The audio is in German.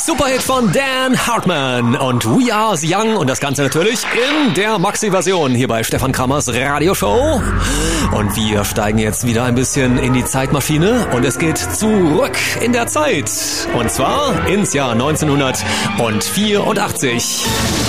Superhit von Dan Hartman und We Are the Young und das Ganze natürlich in der Maxi-Version hier bei Stefan Krammers Radioshow. Und wir steigen jetzt wieder ein bisschen in die Zeitmaschine und es geht zurück in der Zeit. Und zwar ins Jahr 1984.